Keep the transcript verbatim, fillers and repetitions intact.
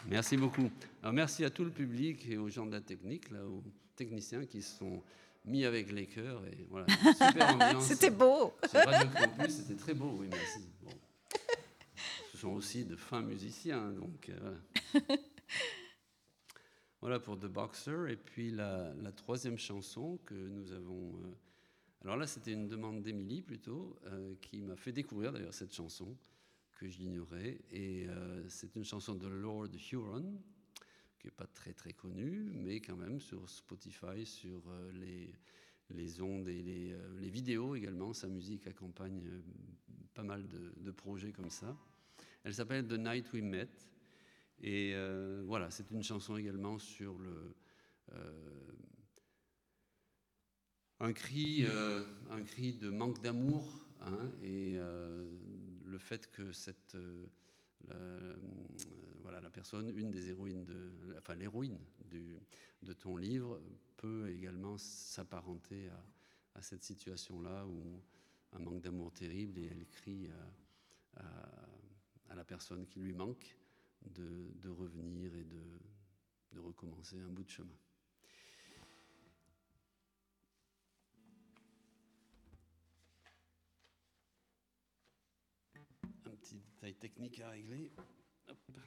Merci beaucoup. Alors, merci à tout le public et aux gens de la technique, là, aux techniciens qui se sont mis avec les chœurs. Et voilà, super ambiance. C'était beau. Sur Radio Campus, c'était très beau, oui, merci. Bon. Ce sont aussi de fins musiciens, donc euh, voilà. Voilà pour The Boxer. Et puis la, la troisième chanson que nous avons... Euh, alors là, c'était une demande d'Émilie plutôt, euh, qui m'a fait découvrir d'ailleurs cette chanson, que j'ignorais. Et euh, c'est une chanson de Lord Huron, qui n'est pas très très connue, mais quand même sur Spotify, sur euh, les, les ondes et les, euh, les vidéos également. Sa musique accompagne euh, pas mal de, de projets comme ça. Elle s'appelle The Night We Met. Et euh, voilà, c'est une chanson également sur le, euh, un, cri, euh, un cri de manque d'amour, hein, et euh, le fait que cette, euh, la, euh, voilà, la personne, une des héroïnes, de, enfin l'héroïne du, de ton livre, peut également s'apparenter à, à cette situation-là où un manque d'amour terrible, et elle crie à, à, à la personne qui lui manque de, de revenir et de, de recommencer un bout de chemin. Un petit détail technique à régler. Hop.